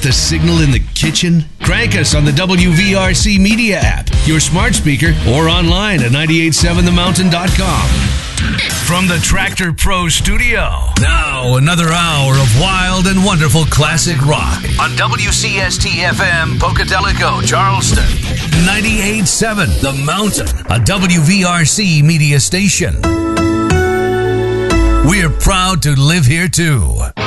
Want the signal in the kitchen? Crank us on the WVRC Media app, your smart speaker, or online at 987themountain.com. From the Tractor Pro Studio. Now, another hour of wild and wonderful classic rock on WCST-FM, Pocatello, Charleston. 98.7 The Mountain, a WVRC media station. We're proud to live here, too.